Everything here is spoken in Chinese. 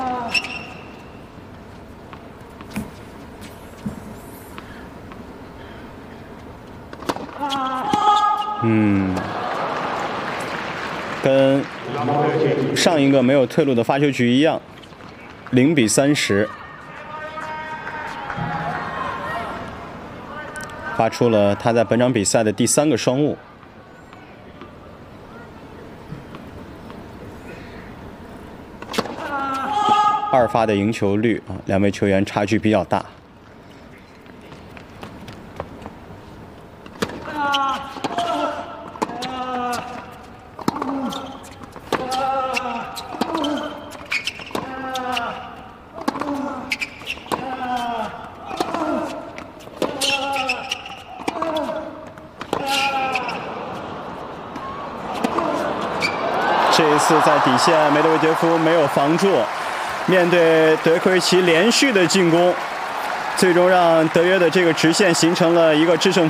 跟上一个没有退路的发球局一样，0比30，发出了他在本场比赛的第3个双误。2发的赢球率啊，两位球员差距比较大。这一次在底线，梅德韦杰夫没有防住，面对德科维奇连续的进攻，最终让德约的这个直线形成了一个制胜